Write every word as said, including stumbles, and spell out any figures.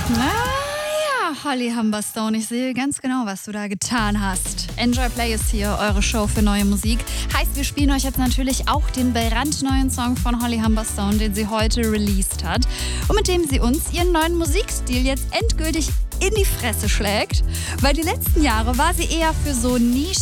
Ah ja, Holly Humberstone, ich sehe ganz genau, was du da getan hast. Enjoy Play ist hier, eure Show für neue Musik. Heißt, wir spielen euch jetzt natürlich auch den brandneuen Song von Holly Humberstone, den sie heute released hat. Und mit dem sie uns ihren neuen Musikstil jetzt endgültig in die Fresse schlägt. Weil die letzten Jahre war sie eher für so Nische